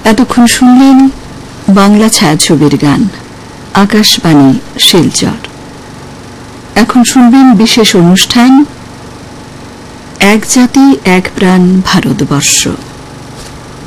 এতক্ষণ শুনলেন বাংলা ছায়াছবির গান, আকাশবাণী শিলচর। এখন শুনবেন বিশেষ অনুষ্ঠান এক জাতি এক প্রাণ ভারতবর্ষ।